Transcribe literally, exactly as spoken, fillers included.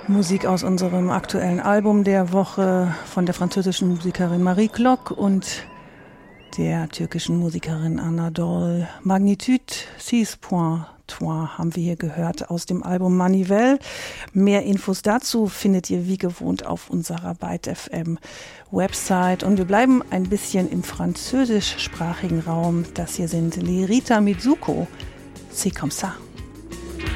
Musik aus unserem aktuellen Album der Woche von der französischen Musikerin Marie Glock und der türkischen Musikerin Anadol. Magnitude six point trois haben wir hier gehört aus dem Album Manivelle. Mehr Infos dazu findet ihr wie gewohnt auf unserer Byte F M Website. Und wir bleiben ein bisschen im französischsprachigen Raum. Das hier sind Les Rita Mitsuko. C'est comme ça.